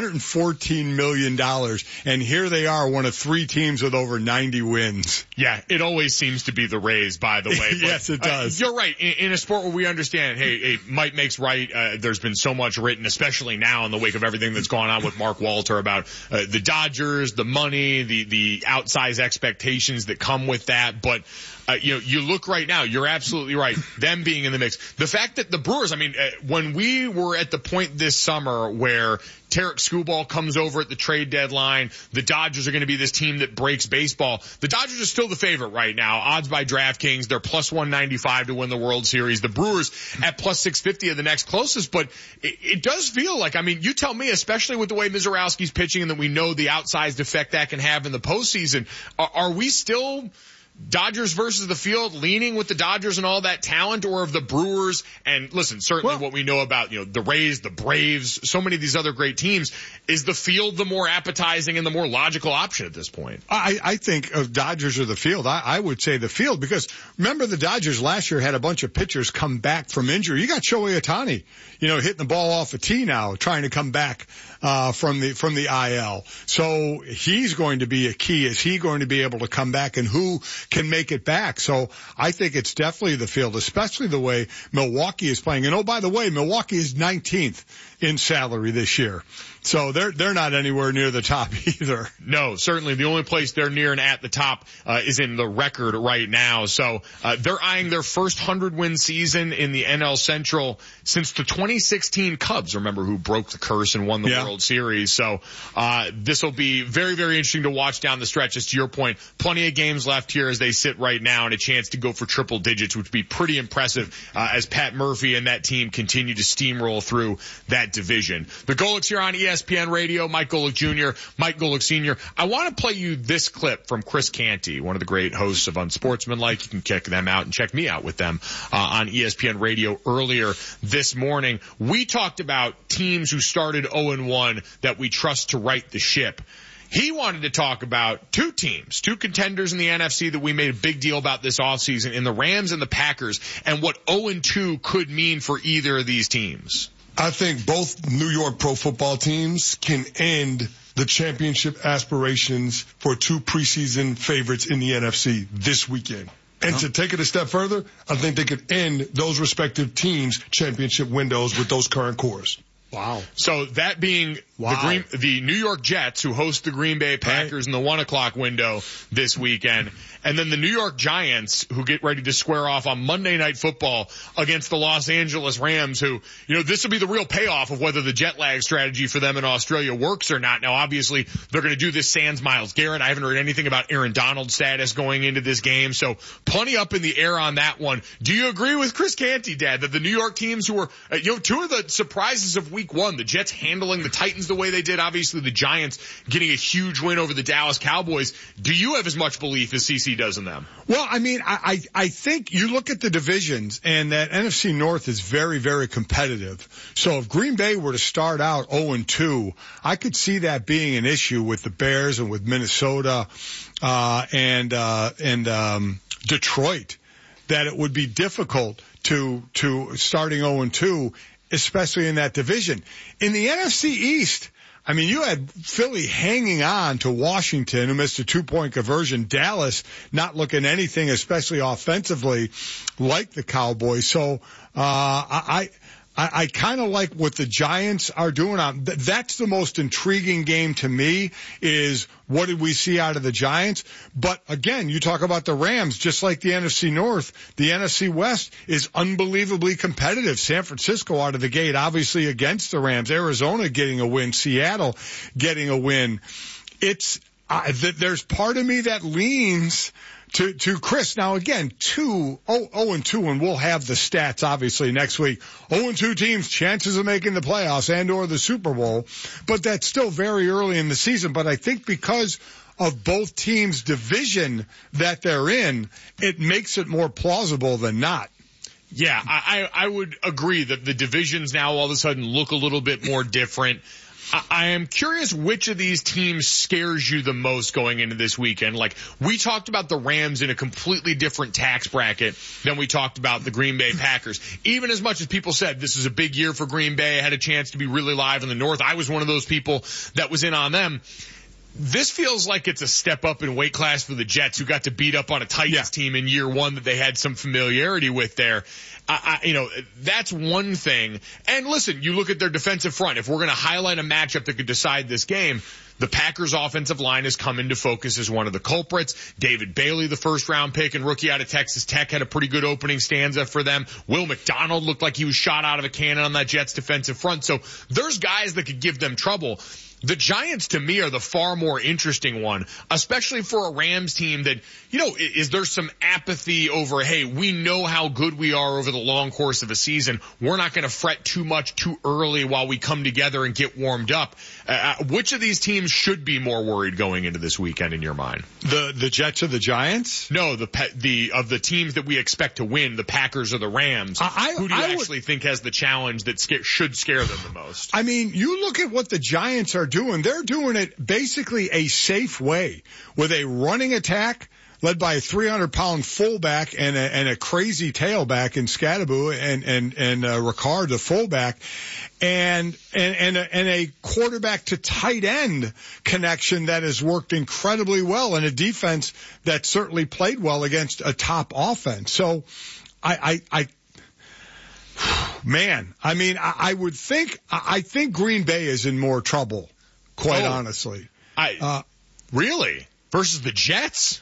$114 million. And here they are, one of three teams with over 90 wins. Yeah, it always seems to be the Rays, by the way. Yes, it does. You're right. In a sport where we understand, hey, might makes right. There's been so much written, especially now in the wake of everything that's gone on with Mark Walter about the Dodgers, the money, the outsized expectations that come with that. But you look right now, you're absolutely right. Them being in the mix. The fact that the Brewers, I mean, when we were at the point this summer where Tarek Skubal comes over at the trade deadline, the Dodgers are going to be this team that breaks baseball. The Dodgers are still the favorite right now. Odds by DraftKings, they're plus 195 to win the World Series. The Brewers at plus 650 are the next closest, but it does feel like, I mean, you tell me, especially with the way Mizorowski's pitching and that we know the outsized effect that can have in the postseason, are we still Dodgers versus the field, leaning with the Dodgers and all that talent, or of the Brewers? And listen, certainly what we know about, the Rays, the Braves, so many of these other great teams, is the field the more appetizing and the more logical option at this point? I think of Dodgers or the field. I would say the field, because remember the Dodgers last year had a bunch of pitchers come back from injury. You got Shohei Ohtani, hitting the ball off a tee now, trying to come back from the IL. So he's going to be a key. Is he going to be able to come back, and who can make it back? So I think it's definitely the field, especially the way Milwaukee is playing. And oh, by the way, Milwaukee is 19th in salary this year. So they're not anywhere near the top either. No, certainly the only place they're near and at the top is in the record right now. So they're eyeing their first 100-win season in the NL Central since the 2016 Cubs, remember, who broke the curse and won the World Series. So this will be very, very interesting to watch down the stretch. As to your point, plenty of games left here as they sit right now, and a chance to go for triple digits, which would be pretty impressive as Pat Murphy and that team continue to steamroll through that division. The Golics here on ESPN Radio, Mike Golic Jr., Mike Golic Sr. I want to play you this clip from Chris Canty, one of the great hosts of Unsportsmanlike. You can check them out and check me out with them on ESPN Radio earlier this morning. We talked about teams who started 0-1 that we trust to right the ship. He wanted to talk about two teams, two contenders in the NFC that we made a big deal about this offseason, in the Rams and the Packers, and what 0-2 could mean for either of these teams. I think both New York pro football teams can end the championship aspirations for two preseason favorites in the NFC this weekend. And to take it a step further, I think they could end those respective teams' championship windows with those current cores. Wow. So that being the New York Jets, who host the Green Bay Packers in the 1 o'clock window this weekend, and then the New York Giants, who get ready to square off on Monday Night Football against the Los Angeles Rams, who, this will be the real payoff of whether the jet lag strategy for them in Australia works or not. Now, obviously, they're going to do this sans Myles Garrett. I haven't heard anything about Aaron Donald's status going into this game, so plenty up in the air on that one. Do you agree with Chris Canty, Dad, that the New York teams who were, two of the surprises of week one, the Jets handling the Titans the way they did, obviously the Giants getting a huge win over the Dallas Cowboys, do you have as much belief as CC does in them? Well, I mean, I think you look at the divisions, and that NFC North is very, very competitive. So if Green Bay were to start out 0-2, I could see that being an issue with the Bears and with Minnesota and Detroit, that it would be difficult to starting 0-2, especially in that division. In the NFC East, I mean, you had Philly hanging on to Washington, who missed a 2-point conversion. Dallas not looking anything, especially offensively, like the Cowboys. So I kind of like what the Giants are doing. That's the most intriguing game to me, is what did we see out of the Giants? But again, you talk about the Rams, just like the NFC North, the NFC West is unbelievably competitive. San Francisco out of the gate, obviously against the Rams. Arizona getting a win. Seattle getting a win. There's part of me that leans to Chris. Now again, 0-2, and we'll have the stats obviously next week. 0-2 teams, chances of making the playoffs and or the Super Bowl, but that's still very early in the season. But I think because of both teams' division that they're in, it makes it more plausible than not. Yeah, I would agree that the divisions now all of a sudden look a little bit more different. I am curious which of these teams scares you the most going into this weekend. Like, we talked about the Rams in a completely different tax bracket than we talked about the Green Bay Packers. Even as much as people said this is a big year for Green Bay, had a chance to be really live in the North, I was one of those people that was in on them. This feels like it's a step up in weight class for the Jets, who got to beat up on a Titans team in year one that they had some familiarity with there. That's one thing. And listen, you look at their defensive front. If we're going to highlight a matchup that could decide this game, the Packers' offensive line has come into focus as one of the culprits. David Bailey, the first-round pick and rookie out of Texas Tech, had a pretty good opening stanza for them. Will McDonald looked like he was shot out of a cannon on that Jets defensive front. So there's guys that could give them trouble. The Giants, to me, are the far more interesting one, especially for a Rams team that, is there some apathy over, hey, we know how good we are over the long course of a season. We're not going to fret too much too early while we come together and get warmed up. Which of these teams should be more worried going into this weekend in your mind? The Jets or the Giants? No, of the teams that we expect to win, the Packers or the Rams. Who do you actually think has the challenge that should scare them the most? I mean, you look at what the Giants are doing. They're doing it basically a safe way with a running attack led by a 300-pound fullback and a crazy tailback in Scadaboo and Ricard, the fullback, and a quarterback to tight end connection that has worked incredibly well, and a defense that certainly played well against a top offense. So I think Green Bay is in more trouble, quite honestly. Really? Versus the Jets?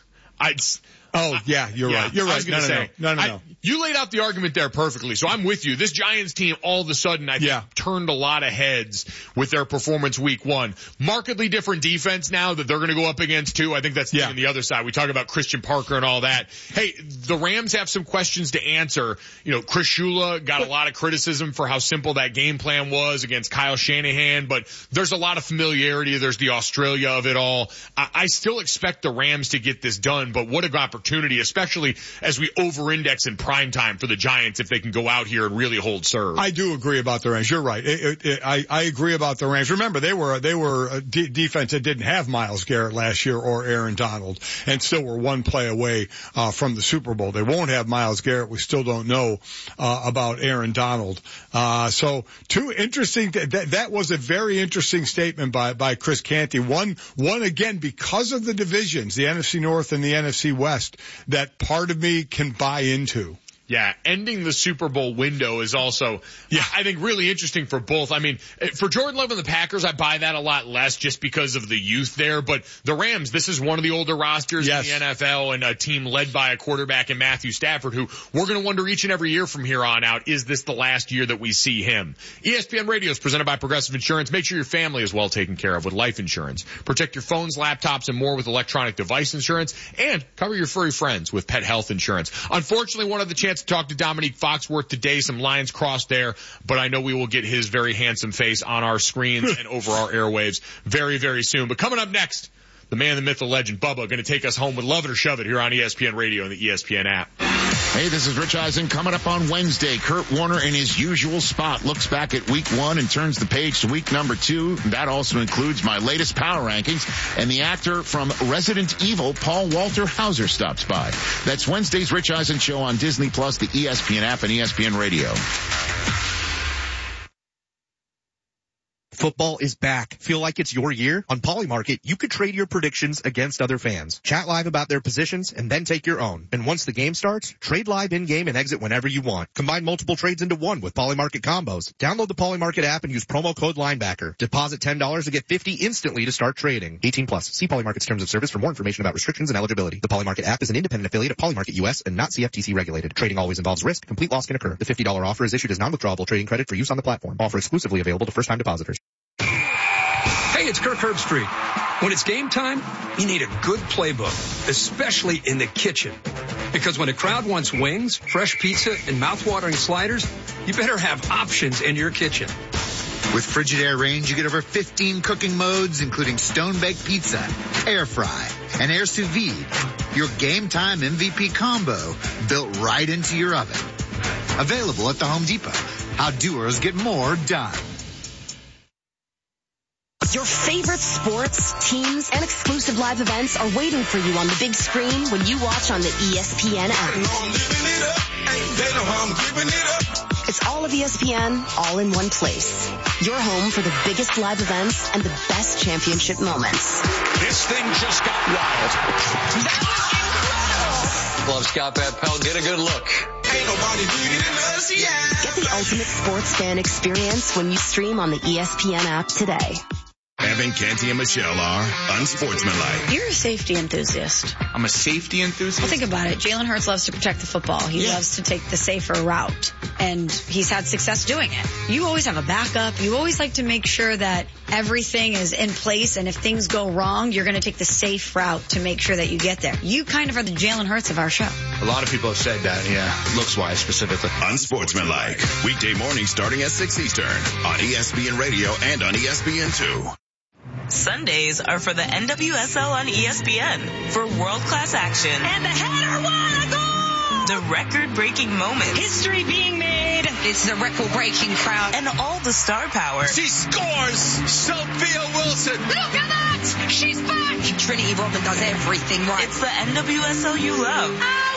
You're right. You're right. No. You laid out the argument there perfectly, so I'm with you. This Giants team, all of a sudden, I think, turned a lot of heads with their performance week one. Markedly different defense now that they're going to go up against, too. I think that's on the other side. We talk about Christian Parker and all that. Hey, the Rams have some questions to answer. Chris Shula got a lot of criticism for how simple that game plan was against Kyle Shanahan, but there's a lot of familiarity. There's the Australia of it all. I still expect the Rams to get this done, but what an opportunity, especially as we over-index in prime time for the Giants if they can go out here and really hold serve. I do agree about the Rams. You're right. I agree about the Rams. Remember, they were a defense that didn't have Myles Garrett last year or Aaron Donald, and still were one play away from the Super Bowl. They won't have Myles Garrett. We still don't know about Aaron Donald. So two interesting. That was a very interesting statement by Chris Canty. One again, because of the divisions, the NFC North and the NFC West, that part of me can buy into. Yeah, ending the Super Bowl window is also, I think, really interesting for both. I mean, for Jordan Love and the Packers, I buy that a lot less just because of the youth there. But the Rams, this is one of the older rosters in the NFL, and a team led by a quarterback in Matthew Stafford, who we're going to wonder each and every year from here on out, is this the last year that we see him? ESPN Radio is presented by Progressive Insurance. Make sure your family is well taken care of with life insurance. Protect your phones, laptops, and more with electronic device insurance. And cover your furry friends with pet health insurance. Unfortunately, one of the chances to talk to Dominique Foxworth today. Some lines crossed there, but I know we will get his very handsome face on our screens and over our airwaves very, very soon. But coming up next, the man, the myth, the legend, Bubba, going to take us home with Love It or Shove It here on ESPN Radio and the ESPN app. Hey, this is Rich Eisen. Coming up on Wednesday, Kurt Warner in his usual spot looks back at week one and turns the page to week number 2. That also includes my latest power rankings, and the actor from Resident Evil, Paul Walter Hauser, stops by. That's Wednesday's Rich Eisen Show on Disney Plus, the ESPN app, and ESPN Radio. Football is back. Feel like it's your year? On Polymarket, you could trade your predictions against other fans. Chat live about their positions and then take your own. And once the game starts, trade live in-game and exit whenever you want. Combine multiple trades into one with Polymarket combos. Download the Polymarket app and use promo code Linebacker. Deposit $10 to get $50 instantly to start trading. 18 plus. See Polymarket's terms of service for more information about restrictions and eligibility. The Polymarket app is an independent affiliate of Polymarket US and not CFTC regulated. Trading always involves risk. Complete loss can occur. The $50 offer is issued as non-withdrawable trading credit for use on the platform. Offer exclusively available to first-time depositors. Hey, it's Kirk Herbstreit. When it's game time, you need a good playbook, especially in the kitchen. Because when a crowd wants wings, fresh pizza, and mouth-watering sliders, you better have options in your kitchen. With Frigidaire range, you get over 15 cooking modes, including stone-baked pizza, air fry, and air sous vide. Your game time MVP combo built right into your oven. Available at the Home Depot. How doers get more done. Your favorite sports, teams, and exclusive live events are waiting for you on the big screen when you watch on the ESPN app. It's all of ESPN, all in one place. Your home for the biggest live events and the best championship moments. This thing just got wild. That was incredible. Love Scott Van Pelt. Get a good look. Ain't nobody beating us yet. Get the ultimate sports fan experience when you stream on the ESPN app today. Evan, Canty, and Michelle are unsportsmanlike. You're a safety enthusiast. I'm a safety enthusiast? Well, think about it. Jalen Hurts loves to protect the football. He loves to take the safer route, and he's had success doing it. You always have a backup. You always like to make sure that everything is in place, and if things go wrong, you're going to take the safe route to make sure that you get there. You kind of are the Jalen Hurts of our show. A lot of people have said that, yeah. Looks-wise, specifically. Unsportsmanlike. Weekday mornings starting at 6 Eastern on ESPN Radio and on ESPN2. Sundays are for the NWSL on ESPN for world-class action. And the header, what a goal! The record-breaking moments. History being made. It's the record-breaking crowd. And all the star power. She scores! Sophia Wilson! Look at that! She's back! Trinity Rodman does everything right. It's the NWSL you love.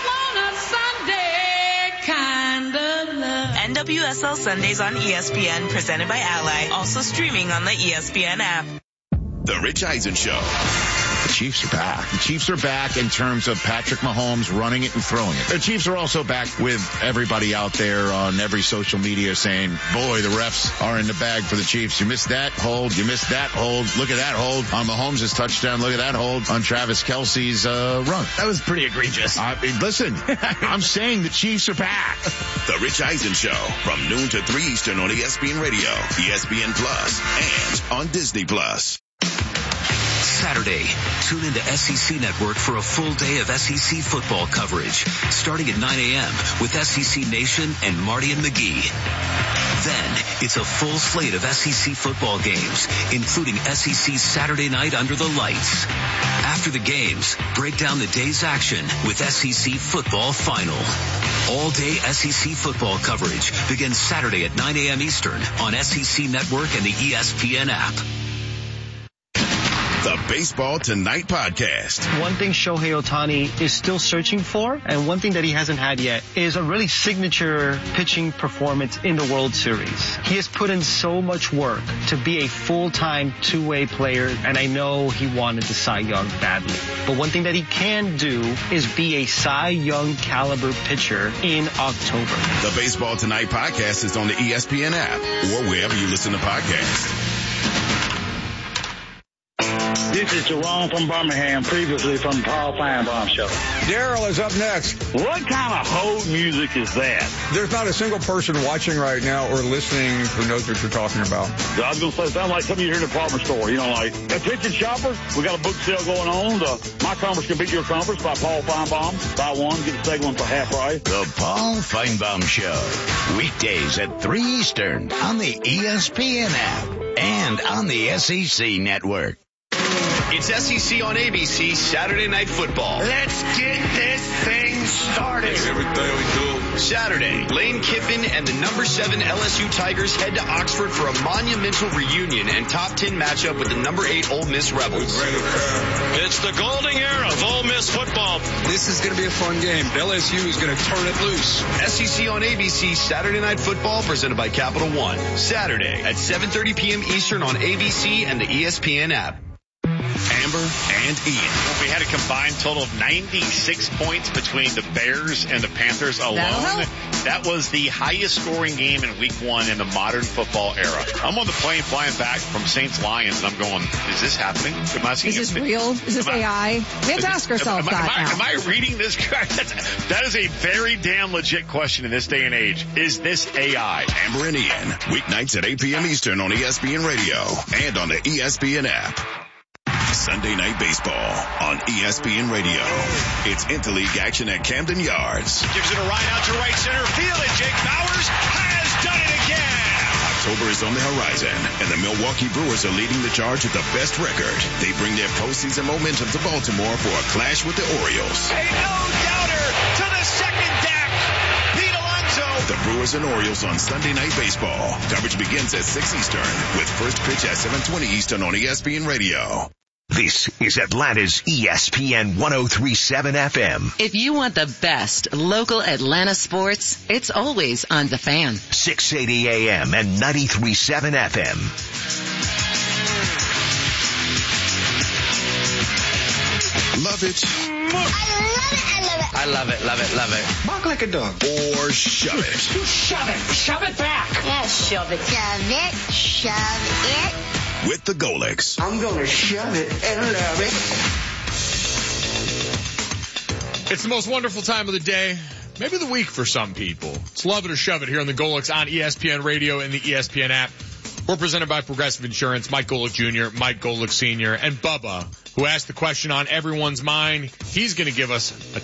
I want a Sunday kind of love. NWSL Sundays on ESPN, presented by Ally. Also streaming on the ESPN app. The Rich Eisen Show. The Chiefs are back. The Chiefs are back in terms of Patrick Mahomes running it and throwing it. The Chiefs are also back with everybody out there on every social media saying, boy, the refs are in the bag for the Chiefs. You missed that hold. You missed that hold. Look at that hold on Mahomes' touchdown. Look at that hold on Travis Kelce's run. That was pretty egregious. Listen, I'm saying the Chiefs are back. The Rich Eisen Show from noon to 3 Eastern on ESPN Radio, ESPN Plus, and on Disney Plus. Saturday, tune into SEC Network for a full day of SEC football coverage, starting at 9 a.m. with SEC Nation and Marty and McGee. Then, it's a full slate of SEC football games, including SEC Saturday Night Under the Lights. After the games, break down the day's action with SEC Football Final. All-day SEC football coverage begins Saturday at 9 a.m. Eastern on SEC Network and the ESPN app. The Baseball Tonight podcast. One thing Shohei Ohtani is still searching for, and one thing that he hasn't had yet, is a really signature pitching performance in the World Series. He has put in so much work to be a full-time two-way player, and I know he wanted the Cy Young badly. But one thing that he can do is be a Cy Young caliber pitcher in October. The Baseball Tonight podcast is on the ESPN app or wherever you listen to podcasts. This is Jerome from Birmingham, previously from the Paul Feinbaum Show. Daryl is up next. What kind of hold music is that? There's not a single person watching right now or listening who knows what you're talking about. I was going to say, it sounds like something you hear in a department store. You know, like, attention shoppers, we got a book sale going on. My Conference Can Beat Your Conference by Paul Feinbaum. Buy one, get the second one for half price. The Paul Feinbaum Show. Weekdays at 3 Eastern on the ESPN app and on the SEC Network. It's SEC on ABC Saturday Night Football. Let's get this thing started. Everything we do. Saturday, Lane Kiffin and the number 7 LSU Tigers head to Oxford for a monumental reunion and top 10 matchup with the number 8 Ole Miss Rebels. It's the golden era of Ole Miss football. This is going to be a fun game. LSU is going to turn it loose. SEC on ABC Saturday Night Football presented by Capital One. Saturday at 7:30 p.m. Eastern on ABC and the ESPN app. Amber and Ian. We had a combined total of 96 points between the Bears and the Panthers alone. That was the highest scoring game in week 1 in the modern football era. I'm on the plane flying back from Saints Lions and I'm going, is this happening? Is this real? Is this AI? We have to ask ourselves that. Am I reading this correct? That is a very damn legit question in this day and age. Is this AI? Amber and Ian, weeknights at 8 p.m. Eastern on ESPN Radio and on the ESPN app. Sunday Night Baseball on ESPN Radio. It's interleague action at Camden Yards. Gives it a ride out to right center field, and Jake Bowers has done it again. A October is on the horizon, and the Milwaukee Brewers are leading the charge with the best record. They bring their postseason momentum to Baltimore for a clash with the Orioles. A no-doubter to the second deck. Pete Alonso. The Brewers and Orioles on Sunday Night Baseball. Coverage begins at 6 Eastern with first pitch at 7:20 Eastern on ESPN Radio. This is Atlanta's ESPN 103.7 FM. If you want the best local Atlanta sports, it's always on The Fan. 680 AM and 93.7 FM. Love it. I love it, love it, love it. Bark like a dog. Or shove it. Shove it. Shove it back. Yeah, shove it. Shove it. Shove it. With the Golics. I'm gonna shove it and love it. It's the most wonderful time of the day, maybe the week for some people. It's Love It or Shove It here on the Golics on ESPN Radio and the ESPN app. We're presented by Progressive Insurance. Mike Golic Jr., Mike Golic Sr., and Bubba, who asked the question on everyone's mind. He's going to give us a